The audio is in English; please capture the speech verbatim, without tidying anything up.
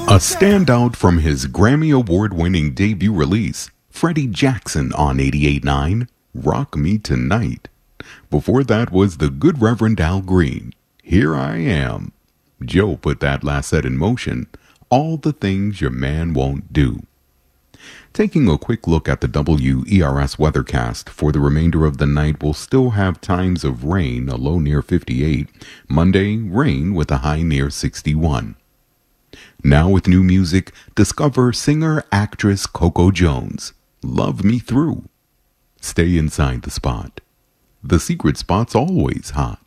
A standout from his Grammy Award-winning debut release, Freddie Jackson on eighty-eight point nine, Rock Me Tonight. Before that was the Good Reverend Al Green, Here I Am. Joe put that last set in motion, All the Things Your Man Won't Do. Taking a quick look at the W E R S weathercast, for the remainder of the night we'll still have times of rain, a low near fifty-eight. Monday, rain with a high near sixty-one. Now with new music, discover singer-actress Coco Jones. Love Me Through. Stay inside the spot. The secret spot's always hot.